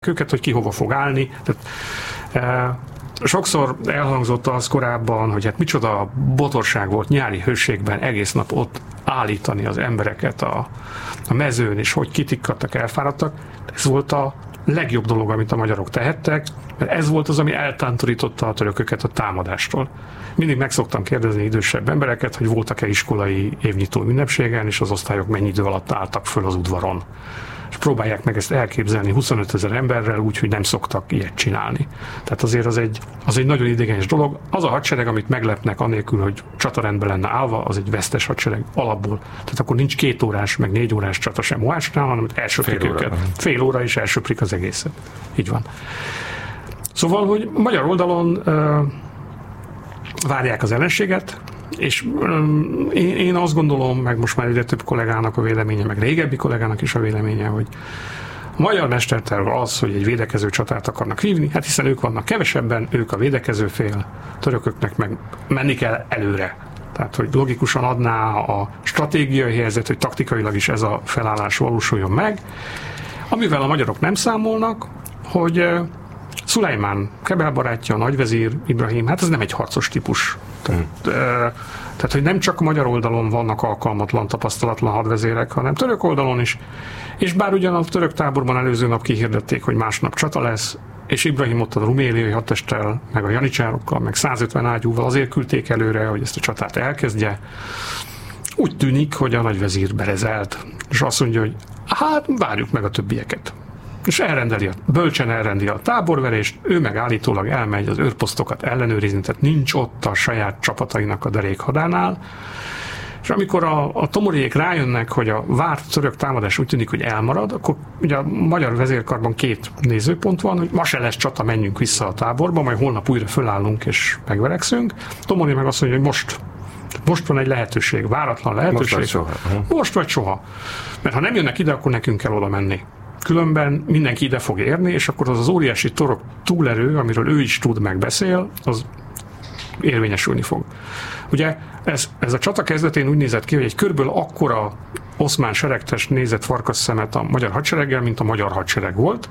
őket, hogy ki hova fog állni. Tehát, sokszor elhangzott az korábban, hogy hát micsoda botorság volt nyári hőségben egész nap ott állítani az embereket a mezőn, és hogy kitikkadtak, elfáradtak. Ez volt a legjobb dolog, amit a magyarok tehettek, mert ez volt az, ami eltántorította a törököket a támadástól. Mindig meg szoktam kérdezni idősebb embereket, hogy voltak-e iskolai évnyitó ünnepségen, és az osztályok mennyi idő alatt álltak föl az udvaron. És próbálják meg ezt elképzelni 25 000 emberrel úgy, hogy nem szoktak ilyet csinálni. Tehát azért az egy nagyon idegenes dolog. Az a hadsereg, amit meglepnek anélkül, hogy csatarendben lenne állva, az egy vesztes hadsereg alapból. Tehát akkor nincs 2 órás, meg 4 órás csata sem Mohácsnál, hanem elsöprik őket. Fél óra is elsöprik az egészet. Így van. Szóval, hogy magyar oldalon várják az ellenséget, és én azt gondolom, meg most már egyre több kollégának a véleménye, meg régebbi kollégának is a véleménye, hogy a magyar mesterterv az, hogy egy védekező csatát akarnak vívni, hát hiszen ők vannak kevesebben, ők a védekező fél, törököknek meg menni kell előre. Tehát, hogy logikusan adná a stratégiai helyzet, hogy taktikailag is ez a felállás valósuljon meg, amivel a magyarok nem számolnak, hogy Szulajmán Kebel barátja, a nagyvezír, Ibrahim, hát ez nem egy harcos típus. Tehát, hogy nem csak magyar oldalon vannak alkalmatlan, tapasztalatlan hadvezérek, hanem török oldalon is. És bár ugyan a török táborban előző nap kihirdették, hogy másnap csata lesz, és Ibrahim ott a ruméliai hadtesttel, meg a janicsárokkal, meg 150 ágyúval azért küldték előre, hogy ezt a csatát elkezdje. Úgy tűnik, hogy a nagyvezír berezelt, és azt mondja, hogy hát várjuk meg a többieket. És bölcsen elrendi a táborverést, ő meg állítólag elmegy az őrposztokat ellenőrizni, tehát nincs ott a saját csapatainak a derékhadánál. És amikor a tomoriék rájönnek, hogy a várt török támadás úgy tűnik, hogy elmarad, akkor ugye a magyar vezérkarban 2 nézőpont van, hogy ma se lesz csata, menjünk vissza a táborba, majd holnap újra fölállunk és megverekszünk. Tomori meg azt mondja, hogy most van egy lehetőség, váratlan lehetőség. Most vagy soha. Mert ha nem jönnek ide, akkor nekünk kell oda menni. Különben mindenki ide fog érni, és akkor az óriási torok túlerő, amiről ő is tud, meg beszél, az érvényesülni fog. Ugye ez a csata kezdetén úgy nézett ki, hogy egy körülbelül akkora oszmán seregtest nézett farkasszemet a magyar hadsereggel, mint a magyar hadsereg volt.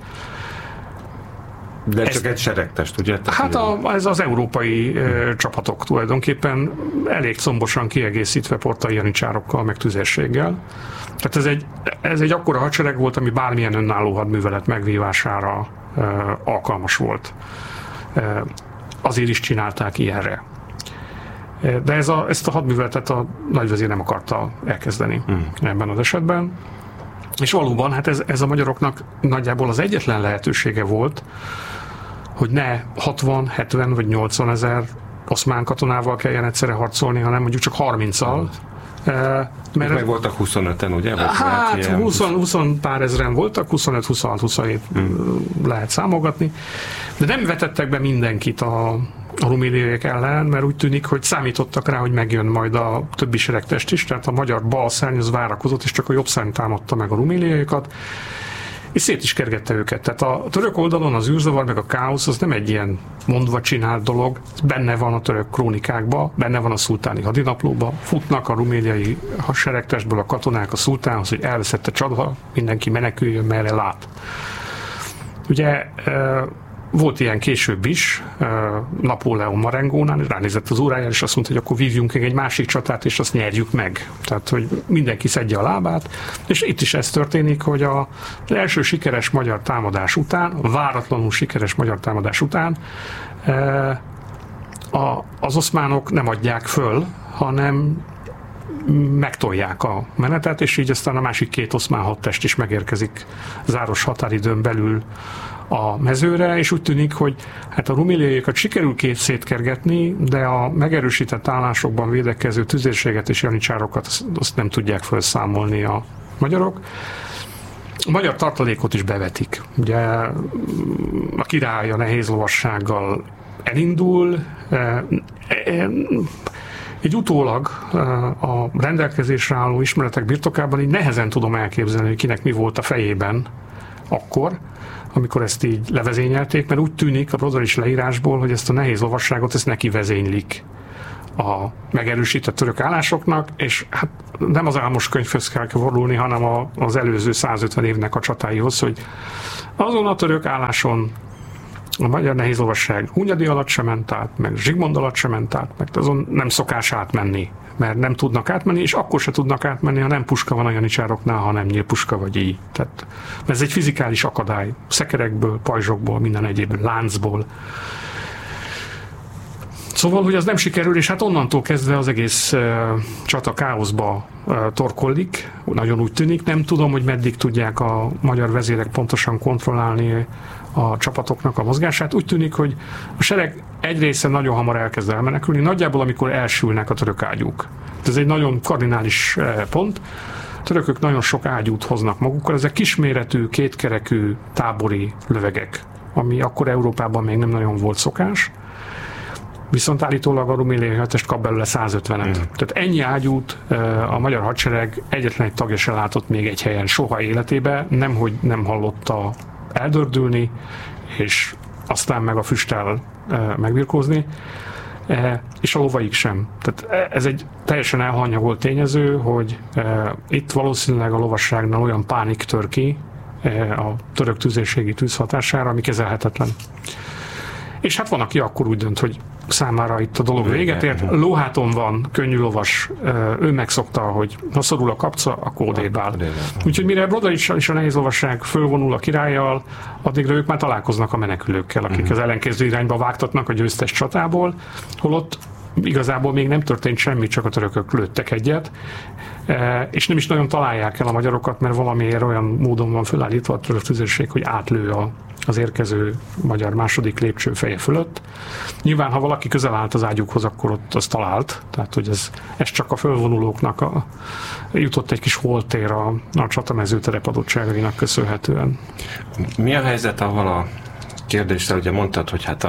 De csak egy seregtest, ugye? Hát ez az európai csapatok tulajdonképpen elég combosan kiegészítve portai janicsárokkal, meg tüzérséggel. Tehát ez egy akkora hadsereg volt, ami bármilyen önálló hadművelet megvívására alkalmas volt. Azért is csinálták ilyenre. De ezt a hadműveletet a nagyvezér nem akarta elkezdeni ebben az esetben. És valóban, hát ez a magyaroknak nagyjából az egyetlen lehetősége volt, hogy ne 60, 70 vagy 80 ezer oszmán katonával kelljen egyszerre harcolni, hanem mondjuk csak 30-al. Mert meg voltak 25-en, ugye? Hát 20 pár ezren voltak, 25, 26, 27 lehet számolgatni, de nem vetettek be mindenkit a ruméliaiak ellen, mert úgy tűnik, hogy számítottak rá, hogy megjön majd a többi seregtest is, tehát a magyar bal szárny az várakozott, és csak a jobb szárny támadta meg a ruméliaiakat, és szét is kergette őket. Tehát a török oldalon az űrzavar meg a káosz az nem egy ilyen mondva csinált dolog, benne van a török krónikákban, benne van a szultáni hadinaplóban, futnak a ruméliai seregtestből a katonák a szultánhoz, hogy elveszett a csata, mindenki meneküljön, merre lát. Ugye volt ilyen később is, Napóleon Marengónál, ránézett az órájára, és azt mondta, hogy akkor vívjunk egy másik csatát, és azt nyerjük meg. Tehát, hogy mindenki szedje a lábát, és itt is ez történik, hogy az első sikeres magyar támadás után, a váratlanul sikeres magyar támadás után az oszmánok nem adják föl, hanem megtolják a menetet, és így aztán a másik 2 oszmán hadtest is megérkezik záros határidőn belül a mezőre, és úgy tűnik, hogy hát a ruméliaiakat sikerül szétkergetni, de a megerősített állásokban védekező tüzérséget és janicsárokat azt nem tudják felszámolni a magyarok. A magyar tartalékot is bevetik. Ugye a király a nehéz lovassággal elindul, így utólag a rendelkezésre álló ismeretek birtokában így nehezen tudom elképzelni, hogy kinek mi volt a fejében akkor, amikor ezt így levezényelték, mert úgy tűnik a Brodarics leírásból, hogy ezt a nehéz lovasságot ezt neki vezénylik a megerősített török állásoknak, és hát nem az álmos könyvhöz kell fordulni, hanem az előző 150 évnek a csatáihoz, hogy Azon a török álláson a magyar nehézlovasság Hunyadi alatt sem ment át, meg Zsigmond alatt sem ment át, meg azon nem szokás átmenni, mert nem tudnak átmenni, és akkor se tudnak átmenni, ha nem puska van a janicsároknál, hanem nyílpuska vagy így. Tehát ez egy fizikális akadály. Szekerekből, pajzsokból, minden egyéből, láncból. Szóval, hogy az nem sikerül, és hát onnantól kezdve az egész csata káoszba torkollik, nagyon úgy tűnik. Nem tudom, hogy meddig tudják a magyar vezérek pontosan kontrollálni a csapatoknak a mozgását. Úgy tűnik, hogy a sereg egy része nagyon hamar elkezd elmenekülni, nagyjából amikor elsülnek a török ágyúk. Ez egy nagyon kardinális pont. A törökök nagyon sok ágyút hoznak magukkal, ezek kisméretű, kétkerekű tábori lövegek, ami akkor Európában még nem nagyon volt szokás. Viszont állítólag a Rumélé-hetest kap belőle 150-et. Tehát ennyi ágyút a magyar hadsereg egyetlen egy tagja se látott még egy helyen soha életében, nemhogy nem hallotta eldördülni, és aztán meg a füsttel megbirkózni, és a lovaik sem. Tehát ez egy teljesen elhanyagolt tényező, hogy itt valószínűleg a lovasságnál olyan pánik tör ki a török tüzérségi tűz hatására, ami kezelhetetlen. És hát van, aki akkor úgy dönt, hogy számára itt a dolog véget ért. Lóháton van, könnyű lovas, ő megszokta, hogy ha szorul a kapca, akkor odébb áll. Úgyhogy mire Brodarics és a nehéz lovasság fölvonul a királlyal, addigra ők már találkoznak a menekülőkkel, akik az ellenkező irányba vágtatnak a győztes csatából, holott igazából még nem történt semmi, csak a törökök lőttek egyet, és nem is nagyon találják el a magyarokat, mert valamiért olyan módon van fölállítva a török tüzérség, hogy átlő az érkező magyar második lépcső feje fölött. Nyilván, ha valaki közel állt az ágyukhoz, akkor ott az talált, tehát hogy ez csak a fölvonulóknak jutott egy kis holtér a csatamező terepadottságainak köszönhetően. Mi a helyzet avval a kérdéssel, ugye mondtad, hogy hát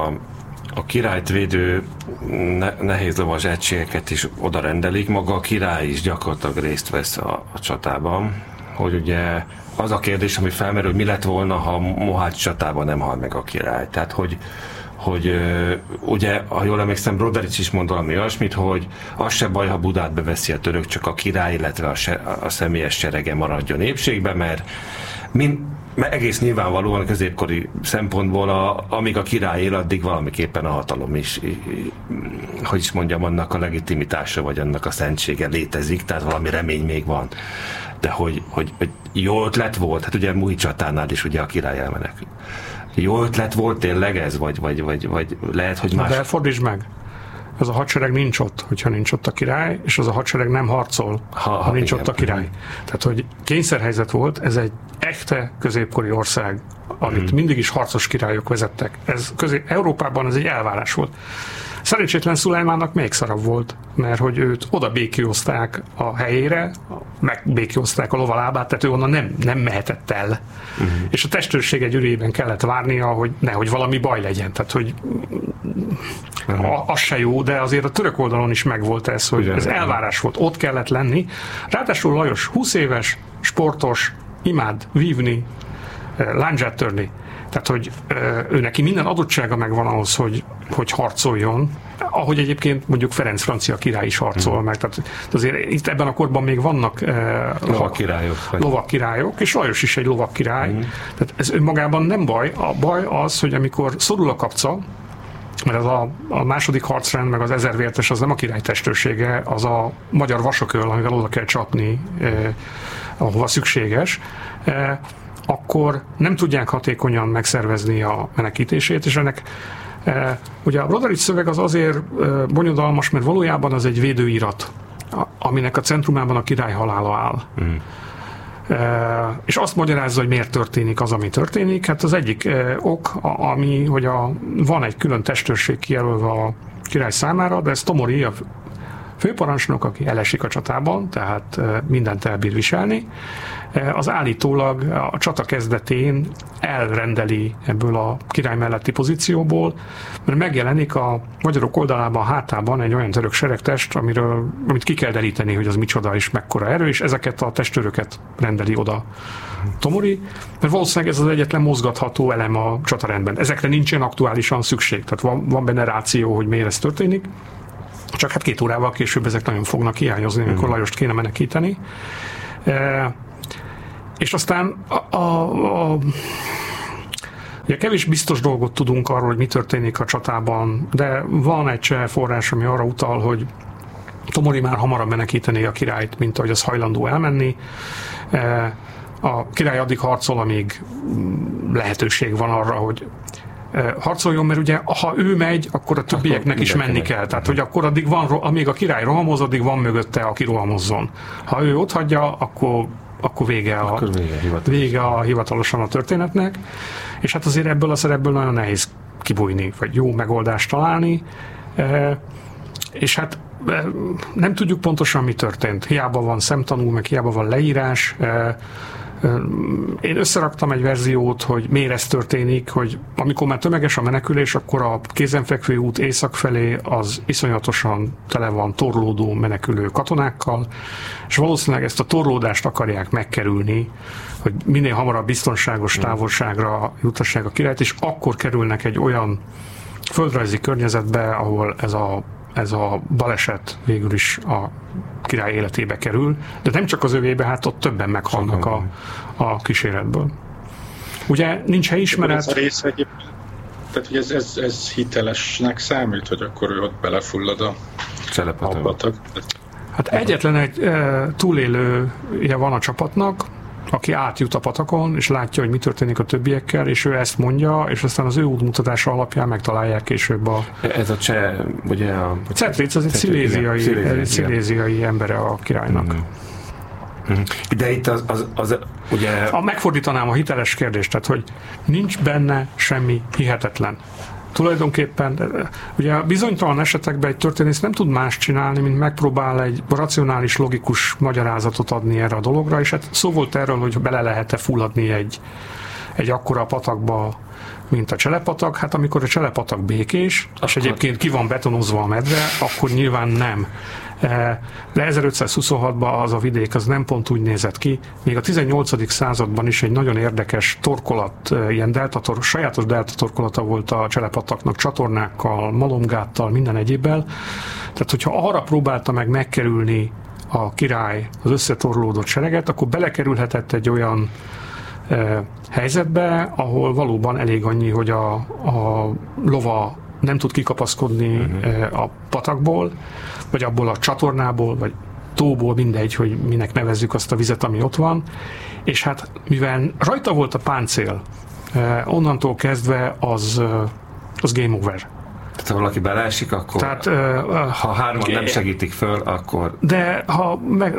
a királyt védő nehézlovas egységeket is oda rendelik, maga a király is gyakorlatilag részt vesz a csatában, hogy ugye az a kérdés, ami felmerül, hogy mi lett volna, ha a Mohács csatában nem hal meg a király. Tehát, hogy ugye, ha jól emlékszem, Brodarics is mond valami olyasmit, hogy az se baj, ha Budát beveszi a török, csak a király, illetve a személyes serege maradjon épségbe, mert egész nyilvánvalóan a középkori szempontból, amíg a király él, addig valamiképpen a hatalom is, hogy is mondjam, annak a legitimitása, vagy annak a szentsége létezik, tehát valami remény még van. De hogy jó ötlet volt, hát ugye Muhi csatánál is ugye a király elmenekül. Jó ötlet volt tényleg ez, vagy lehet, hogy más... De fordítsd meg! Ez a hadsereg nincs ott, hogyha nincs ott a király, és az a hadsereg nem harcol, ha nincs ott a király. Tehát, hogy kényszerhelyzet volt, ez egy echte középkori ország, amit mindig is harcos királyok vezettek. Európában ez egy elvárás volt. Szerencsétlen Szulejmánnak még szarabb volt, mert hogy őt oda békjózták a helyére, megbékjózták a lovalábát, tehát ő onnan nem mehetett el. És a testőrség egy ürében kellett várnia, hogy nehogy valami baj legyen. Tehát, hogy az se jó, de azért a török oldalon is megvolt ez, hogy ez elvárás volt, ott kellett lenni. Ráadásul Lajos 20 éves, sportos, imád vívni, lándzsát törni. Tehát, hogy ő neki minden adottsága megvan ahhoz, hogy harcoljon, ahogy egyébként mondjuk Ferenc francia király is harcol meg. Tehát azért itt ebben a korban még vannak lovak királyok, és Lajos is egy lovak király. Tehát ez önmagában nem baj. A baj az, hogy amikor szorul a kapca, mert az a második harcrend, meg az ezervértes, az nem a király testőrsége, az a magyar vasököl, amivel oda kell csapni, ahova szükséges, akkor nem tudják hatékonyan megszervezni a menekítését, és ennek ugye a Brodarics szöveg az azért bonyodalmas, mert valójában az egy védőirat, aminek a centrumában a király halála áll. És azt magyarázza, hogy miért történik az, ami történik. Hát az egyik ok, ami, hogy van egy külön testőrség kijelölve a király számára, de ez Tomori, a főparancsnok, aki elesik a csatában, tehát mindent elbír viselni, az állítólag a csata kezdetén elrendeli ebből a király melletti pozícióból, mert megjelenik a magyarok oldalában, a hátában egy olyan török seregtest, amit ki kell deríteni, hogy az micsoda és mekkora erő, és ezeket a testőröket rendeli oda Tomori, mert valószínűleg ez az egyetlen mozgatható elem a csatarendben. Ezekre nincsen aktuálisan szükség, tehát van benne ráció, hogy miért ez történik. Csak hát 2 órával később ezek nagyon fognak hiányozni, amikor Lajost kéne menekíteni. És aztán Ugye kevés biztos dolgot tudunk arról, hogy mi történik a csatában, de van egy cseh forrás, ami arra utal, hogy Tomori már hamarabb menekítené a királyt, mint ahogy az hajlandó elmenni. A király addig harcol, amíg lehetőség van arra, hogy harcoljon, mert ugye ha ő megy, akkor a többieknek is menni kell. Tehát, hogy akkor addig van, amíg a király rohamoz, addig van mögötte, aki rohamozzon. Ha ő ott hagyja, akkor vége hivatalosan a történetnek. És hát azért ebből a szerepből nagyon nehéz kibújni, vagy jó megoldást találni. És hát nem tudjuk pontosan, mi történt. Hiába van szemtanú, meg hiába van leírás. Én összeraktam egy verziót, hogy miért ez történik, hogy amikor már tömeges a menekülés, akkor a kézenfekvő út észak felé az iszonyatosan tele van torlódó menekülő katonákkal, és valószínűleg ezt a torlódást akarják megkerülni, hogy minél hamarabb biztonságos távolságra jutassák a királyt, és akkor kerülnek egy olyan földrajzi környezetbe, ahol ez a baleset végül is a király életébe kerül, de nem csak az övébe, hát ott többen meghalnak a kíséretből. Ugye nincs helyismeret. Ez a rész egyébként, tehát hogy ez hitelesnek számít, hogy akkor ő ott belefullad a patak? Hát egyetlen egy túlélője van a csapatnak, aki átjut a patakon, és látja, hogy mi történik a többiekkel, és ő ezt mondja, és aztán az ő útmutatása alapján megtalálják később Ez a cseh, ugye a... Cetric az egy sziléziai embere a királynak. De itt az ugye... Megfordítanám a hiteles kérdést, tehát, hogy nincs benne semmi hihetetlen. Tulajdonképpen, ugye bizonytalan esetekben egy történész nem tud más csinálni, mint megpróbál egy racionális, logikus magyarázatot adni erre a dologra, és hát szó volt erről, hogy bele lehet-e fulladni egy akkora patakba, mint a Cselepatak. Hát amikor a Cselepatak békés, és egyébként ki van betonozva a medre, akkor nyilván nem. De 1526-ban az a vidék az nem pont úgy nézett ki. Még a 18. században is egy nagyon érdekes torkolat, ilyen sajátos deltatorkolata volt a Cselepataknak, csatornákkal, malomgáttal, minden egyébbel. Tehát, hogyha arra próbálta meg megkerülni a király az összetorlódott sereget, akkor belekerülhetett egy olyan helyzetbe, ahol valóban elég annyi, hogy a lova nem tud kikapaszkodni a patakból, vagy abból a csatornából, vagy tóból, mindegy, hogy minek nevezzük azt a vizet, ami ott van. És hát mivel rajta volt a páncél, onnantól kezdve az game over. Tehát ha valaki beleesik, akkor ha hárman nem segítik föl, akkor... De ha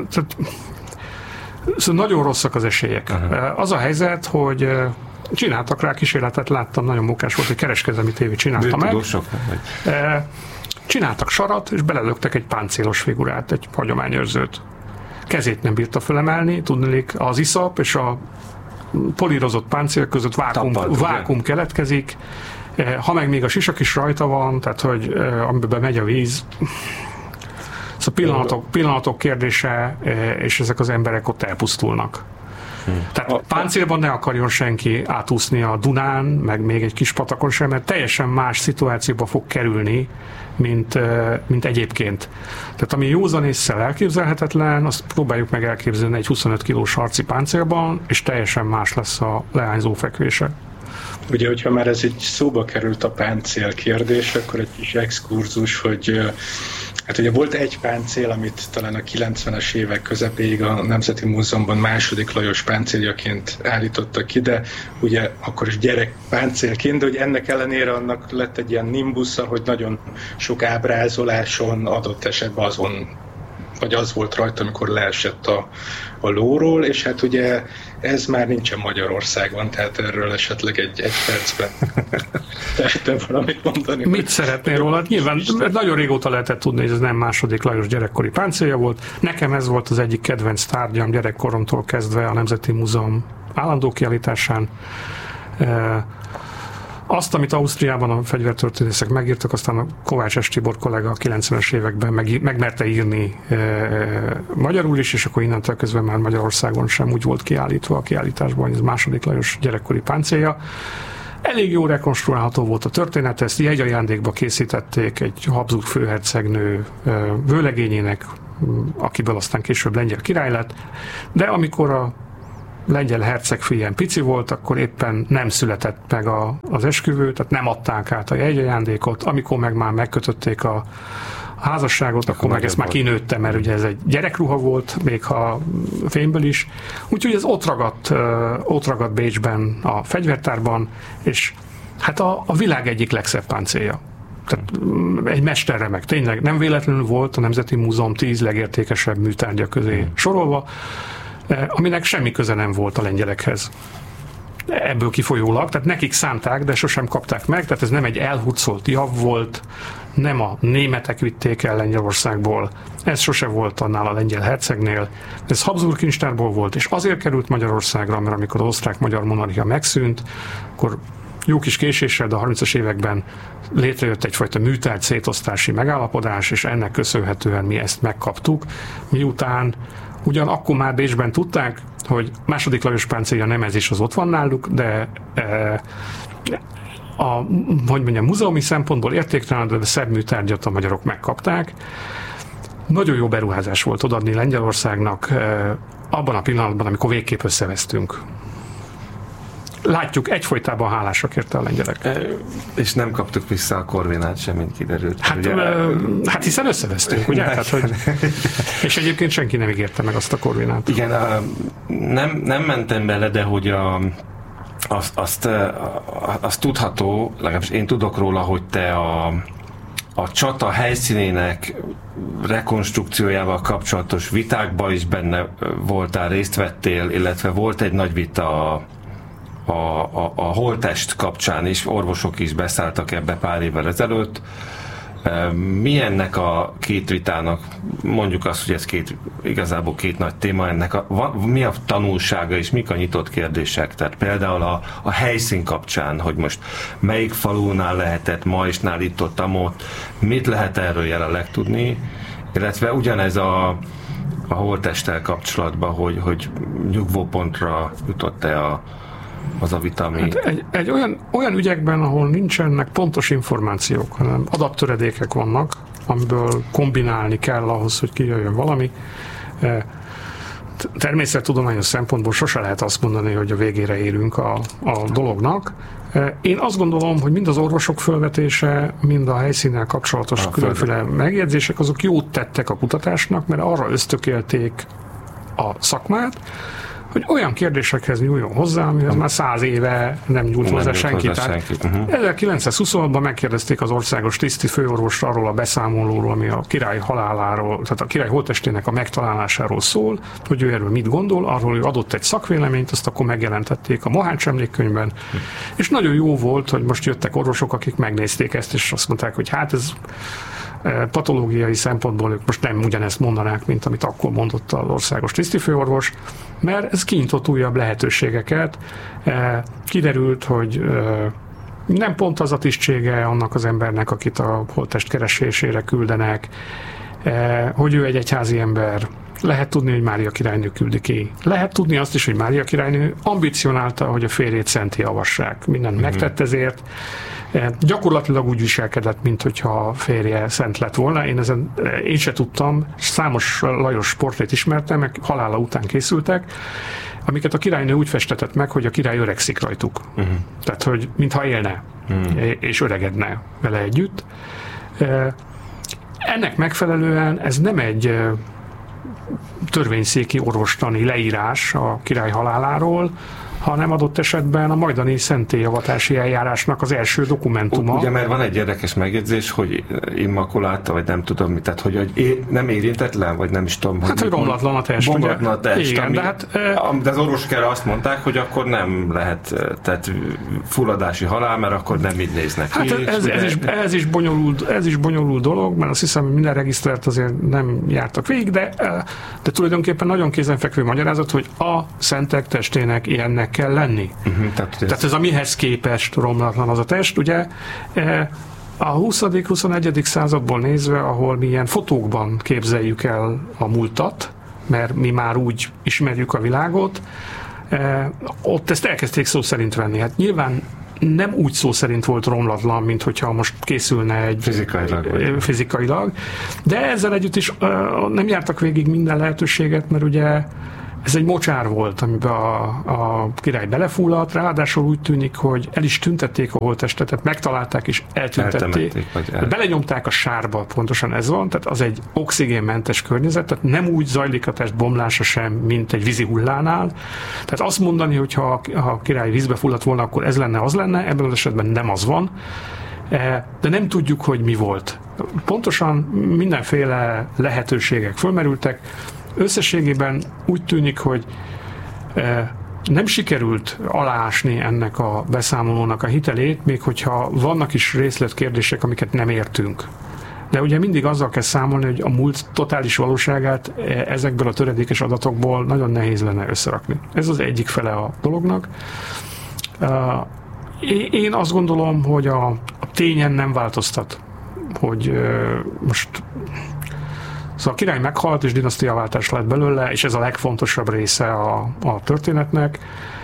szóval nagyon rosszak az esélyek. Az a helyzet, hogy csináltak rá kísérletet, láttam, nagyon mókás volt, hogy kereskedelmi tévé csinálta meg. Csináltak sarat, és belelöktek egy páncélos figurát, egy hagyományőrzőt. Kezét nem bírta fölemelni, tudniillik, az iszap és a polírozott páncél között vákum keletkezik. Ha meg még a sisak is rajta van, tehát hogy amiben megy a víz, szóval pillanatok kérdése, és ezek az emberek ott elpusztulnak. Tehát páncélban ne akarjon senki átúszni a Dunán, meg még egy kis patakon sem, mert teljesen más szituációba fog kerülni, mint egyébként. Tehát ami józan ésszel elképzelhetetlen, azt próbáljuk meg elképzelni egy 25 kilós harci páncélban, és teljesen más lesz a leányzó fekvése. Ugye, hogyha már ez egy szóba került a páncél kérdés, akkor egy kis exkurzus, hogy hát ugye volt egy páncél, amit talán a 90-es évek közepéig a Nemzeti Múzeumban II. Lajos páncéljaként állítottak ki, de ugye akkor is gyerek páncélként, de hogy ennek ellenére annak lett egy ilyen nimbusza, hogy nagyon sok ábrázoláson adott esetben az volt rajta, amikor leesett a lóról, és hát ugye ez már nincsen Magyarországon, tehát erről esetleg egy percben tehetem valamit mondani. Mit szeretnél róla? Nyilván nagyon régóta lehetett tudni, hogy ez nem II. Lajos gyerekkori páncélja volt. Nekem ez volt az egyik kedvenc tárgyam gyerekkoromtól kezdve a Nemzeti Múzeum állandó kiállításán. Azt, amit Ausztriában a fegyvertörténészek megírtak, aztán a Kovács S. Tibor kollega a 90-es években megmerte írni magyarul is, és akkor innentől közben már Magyarországon sem úgy volt kiállítva a kiállításban, hogy ez II. Lajos gyerekkori páncélja. Elég jó rekonstruálható volt a történet, ezt jegyajándékba készítették egy Habsburg főhercegnő vőlegényének, akiből aztán később lengyel király lett, de amikor a lengyel hercegfi ilyen pici volt, akkor éppen nem született meg az esküvő, tehát nem adták át a jegyajándékot, amikor meg már megkötötték a házasságot, akkor meg ezt már kinőtte, mert ugye ez egy gyerekruha volt, még ha fényből is. Úgyhogy ez ott ragadt Bécsben a fegyvertárban, és hát a világ egyik legszebb páncélja. Tehát egy mesterremek, tényleg nem véletlenül volt a Nemzeti Múzeum 10 legértékesebb műtárgya közé sorolva, aminek semmi köze nem volt a lengyelekhez. Ebből kifolyólag, tehát nekik szánták, de sosem kapták meg, tehát ez nem egy elhurcolt jav volt, nem a németek vitték el Lengyelországból, ez sose volt annál a lengyel hercegnél, ez Habsburg kincstárból volt, és azért került Magyarországra, mert amikor az osztrák-magyar monarchia megszűnt, akkor jó kis késéssel, de a 30-as években létrejött egyfajta műtárgy szétosztási megállapodás, és ennek köszönhetően mi ezt megkaptuk, miután ugyan akkor már Bécsben tudták, hogy második Lajos páncélja nem ez is az ott van náluk, de múzeumi szempontból értéktelen, de szebb műtárgyat a magyarok megkapták. Nagyon jó beruházás volt odaadni Lengyelországnak abban a pillanatban, amikor végképp összevesztünk. Látjuk, egyfolytában hálásak érte a lengyelek. És nem kaptuk vissza a Corvinát sem, mint kiderült. Hát hiszen összevesztünk, ugye? Tehát, hogy, és egyébként senki nem ígérte meg azt a Corvinát. Igen, nem mentem bele, de hogy azt tudható, legalábbis én tudok róla, hogy te a csata helyszínének rekonstrukciójával kapcsolatos vitákban is benne voltál, részt vettél, illetve volt egy nagy vita a holttest kapcsán is, orvosok is beszálltak ebbe pár évvel ezelőtt. Mi ennek a két vitának, mondjuk azt, hogy ez igazából két nagy téma, mi a tanulsága és mik a nyitott kérdések? Tehát például a helyszín kapcsán, hogy most melyik falunál lehetett ma és nállítottam ott, mit lehet erről jelenleg tudni, illetve ugyanez a holttesttel kapcsolatban, hogy nyugvópontra jutott-e az a vita, ami... Hát egy olyan ügyekben, ahol nincsenek pontos információk, hanem adattöredékek vannak, amiből kombinálni kell ahhoz, hogy kijöjjön valami. Természettudományos szempontból sose lehet azt mondani, hogy a végére érünk a dolognak. Én azt gondolom, hogy mind az orvosok fölvetése, mind a helyszínnel kapcsolatos különféle megjegyzések, azok jót tettek a kutatásnak, mert arra ösztökélték a szakmát, hogy olyan kérdésekhez nyúljon hozzá, amihez már 100 éve nem nyúlt hozzá senki. 1926-ban megkérdezték az országos tiszti főorvost arról a beszámolóról, ami a király haláláról, tehát a király holttestének a megtalálásáról szól, hogy ő erről mit gondol, arról ő adott egy szakvéleményt, azt akkor megjelentették a Mohács emlékkönyvben, és nagyon jó volt, hogy most jöttek orvosok, akik megnézték ezt, és azt mondták, hogy hát ez patológiai szempontból ők most nem ugyanezt mondanák, mint amit akkor mondott az országos tisztifőorvos, mert ez kinyitott újabb lehetőségeket. Kiderült, hogy nem pont az a tisztsége annak az embernek, akit a holttest keresésére küldenek, hogy ő egy egyházi ember. Lehet tudni, hogy Mária királynő küldi ki. Lehet tudni azt is, hogy Mária királynő ambicionálta, hogy a férjét szenté avassák. Mindent megtett ezért. Gyakorlatilag úgy viselkedett, mint hogyha a férje szent lett volna. Én se tudtam, számos Lajos portrét ismertem, meg halála után készültek, amiket a királynő úgy festetett meg, hogy a király öregszik rajtuk. Tehát, hogy mintha élne, és öregedne vele együtt. Ennek megfelelően ez nem egy törvényszéki orvostani leírás a király haláláról, hanem adott esetben a majdani szentélyavatási eljárásnak az első dokumentuma. Ugye, mert van egy érdekes megjegyzés, hogy immakuláta, vagy nem tudom mit, tehát hogy nem érintetlen, vagy nem is tudom. Hát, hogy romlatlan a test. Bomlatlan a test. Igen, de az orvosok erre azt mondták, hogy akkor nem lehet, tehát fulladási halál, mert akkor nem így néznek ki. Hát ez is bonyolult dolog, mert azt hiszem, hogy minden regisztert azért nem jártak végig, de tulajdonképpen nagyon kézenfekvő magyarázat, hogy a szentek testének ilyennek kell lenni. Tehát ez a mihez képest romlatlan az a test, ugye a 20.-21. századból nézve, ahol mi ilyen fotókban képzeljük el a múltat, mert mi már úgy ismerjük a világot, ott ezt elkezdték szó szerint venni. Hát nyilván nem úgy szó szerint volt romlatlan, mint hogyha most készülne egy fizikailag. De ezzel együtt is nem jártak végig minden lehetőséget, mert ugye ez egy mocsár volt, amiben a király belefulladt, ráadásul úgy tűnik, hogy el is tüntették a holttestet, tehát megtalálták és eltüntették. Belenyomták a sárba, pontosan ez van, tehát az egy oxigénmentes környezet, tehát nem úgy zajlik a test bomlása sem, mint egy vízi hullánál. Tehát azt mondani, hogy ha a király vízbe fulladt volna, akkor ez lenne, az lenne, ebben az esetben nem az van. De nem tudjuk, hogy mi volt. Pontosan mindenféle lehetőségek fölmerültek. Összességében úgy tűnik, hogy nem sikerült aláásni ennek a beszámolónak a hitelét, még hogyha vannak is részletkérdések, amiket nem értünk. De ugye mindig azzal kell számolni, hogy a múlt totális valóságát ezekből a töredékes adatokból nagyon nehéz lenne összerakni. Ez az egyik fele a dolognak. Én azt gondolom, hogy a tényen nem változtat, hogy most szóval a király meghalt, és dinasztiaváltás lett belőle, és ez a legfontosabb része a történetnek.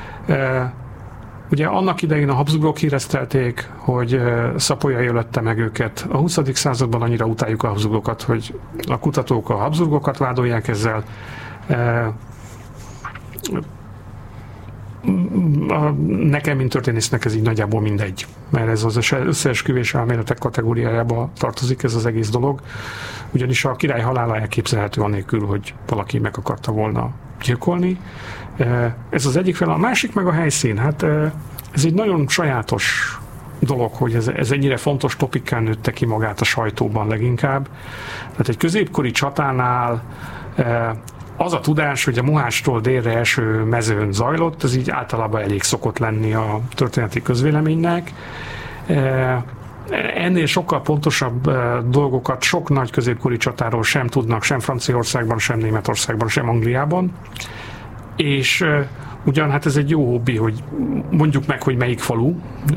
Ugye annak idején a Habsburgok híresztelték, hogy Szapolyai ölte meg őket. A 20. században annyira utáljuk a Habsburgokat, hogy a kutatók a Habsburgokat vádolják ezzel. Nekem, mint történésznek ez így nagyjából mindegy, mert ez az összeesküvés elméletek kategóriájába tartozik ez az egész dolog, ugyanis a király halála elképzelhető anélkül, hogy valaki meg akarta volna gyilkolni. Ez az egyik fel, a másik meg a helyszín. Hát ez egy nagyon sajátos dolog, hogy ez ennyire fontos topikká nőtte ki magát a sajtóban leginkább. Tehát egy középkori csatánál az a tudás, hogy a Mohácstól délre eső mezőn zajlott, ez így általában elég szokott lenni a történeti közvéleménynek. Ennél sokkal pontosabb dolgokat sok nagy középkori csatáról sem tudnak, sem Franciaországban, sem Németországban, sem Angliában. És ugyan hát ez egy jó hobbi, hogy mondjuk meg, hogy melyik falu,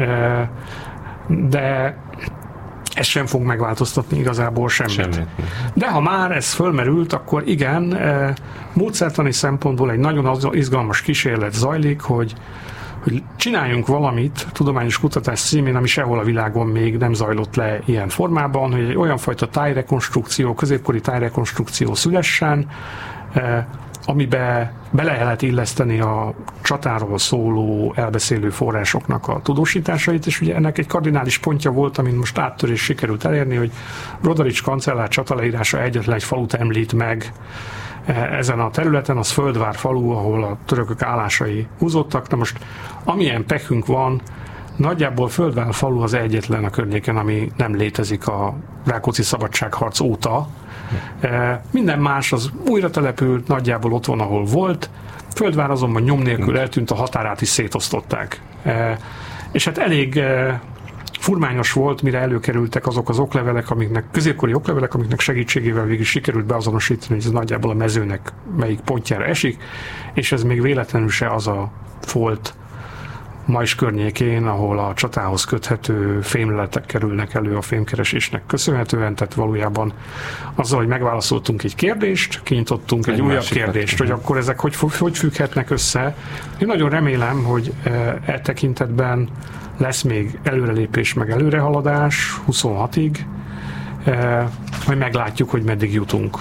de ez sem fog megváltoztatni igazából semmit. De ha már ez fölmerült, akkor igen, módszertani szempontból egy nagyon izgalmas kísérlet zajlik, hogy csináljunk valamit tudományos kutatás címén, ami sehol a világon még nem zajlott le ilyen formában, hogy egy olyan fajta tájrekonstrukció, középkori tájrekonstrukció szülessen, amiben bele lehet illeszteni a csatáról szóló elbeszélő forrásoknak a tudósításait, és ugye ennek egy kardinális pontja volt, amin most áttörés sikerült elérni, hogy Roderick kancellár csataleírása egyetlen egy falut említ meg ezen a területen, az Földvár falu, ahol a törökök állásai húzottak. Na most, amilyen pekünk van, nagyjából Földvár falu az egyetlen a környéken, ami nem létezik a Rákóczi szabadságharc óta. Minden más az újra települt, nagyjából ott van, ahol volt. Földvár azonban nyom nélkül eltűnt, a határát is szétosztották. És hát elég furmányos volt, mire előkerültek azok az oklevelek, középkori oklevelek, amiknek segítségével végül sikerült beazonosítani, hogy ez nagyjából a mezőnek melyik pontjára esik, és ez még véletlenül se az a folt Majs környékén, ahol a csatához köthető fémleletek kerülnek elő a fémkeresésnek köszönhetően, tehát valójában azzal, hogy megválaszoltunk egy kérdést, kinyitottunk egy újabb kérdést, hogy akkor ezek hogy függhetnek össze. Én nagyon remélem, hogy e tekintetben lesz még előrelépés, meg előrehaladás 26-ig, majd meglátjuk, hogy meddig jutunk.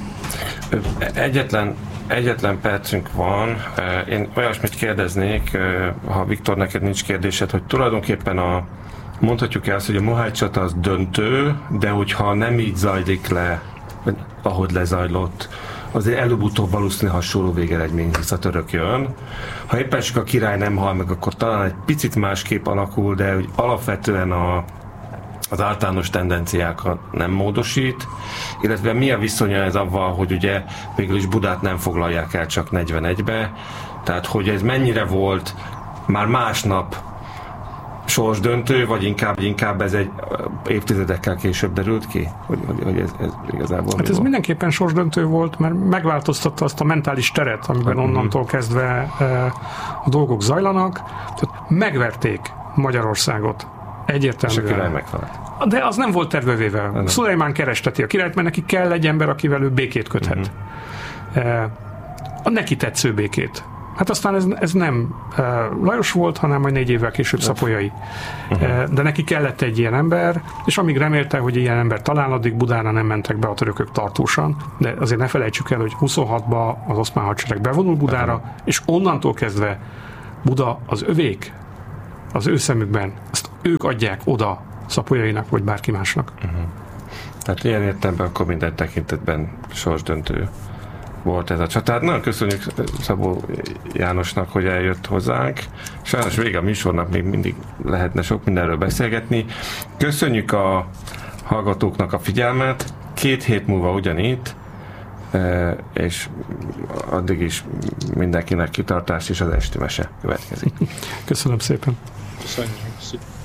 Egyetlen percünk van. Én olyasmit kérdeznék, ha Viktor, neked nincs kérdésed, hogy tulajdonképpen mondhatjuk el azt, hogy a Mohács csata az döntő, de hogyha nem így zajlik le, ahogy lezajlott, azért előbb-utóbb valószínűleg hasonló végeredmény, hisz a török jön. Ha éppen csak a király nem hal meg, akkor talán egy picit másképp alakul, de hogy alapvetően az általános tendenciákat nem módosít, illetve mi a viszonya ez avval, hogy ugye végül is Budát nem foglalják el csak 41-be, tehát hogy ez mennyire volt már másnap sorsdöntő, vagy inkább ez egy évtizedekkel később derült ki? Hogy ez igazából hát ez mindenképpen sorsdöntő volt, mert megváltoztatta azt a mentális teret, amiben onnantól kezdve a dolgok zajlanak. Tehát megverték Magyarországot. Egyértelműen. És a király megfelelt. De az nem volt tervevéve. Szulejmán keresteti a királyt, mert neki kell egy ember, akivel ő békét köthet. A neki tetsző békét. Hát aztán ez nem Lajos volt, hanem majd 4 évvel később Szapolyai. De neki kellett egy ilyen ember, és amíg remélte, hogy ilyen ember talán, addig Budára nem mentek be a törökök tartósan, de azért ne felejtsük el, hogy 26-ban az oszmán hadsereg bevonul Budára, és onnantól kezdve Buda az övék, az ő szemükben, ezt ők adják oda Szapolyainak, vagy bárki másnak. Tehát ilyen értelemben akkor minden tekintetben sorsdöntő volt ez a csatár. Nagyon köszönjük Szabó Jánosnak, hogy eljött hozzánk. Sajnos vége a műsornak, még mindig lehetne sok mindenről beszélgetni. Köszönjük a hallgatóknak a figyelmet. 2 hét múlva ugyanitt, és addig is mindenkinek kitartást, és az esti mese következik. Köszönöm szépen. Köszönjük.